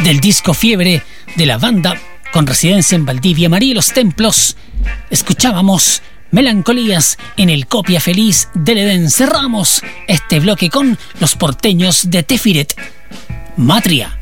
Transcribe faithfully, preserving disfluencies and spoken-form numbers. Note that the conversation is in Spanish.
del disco Fiebre de la banda con residencia en Valdivia, María y los Templos, escuchábamos Melancolías en el Copia Feliz del Edén. Cerramos este bloque con los porteños de Tefiret, Matria.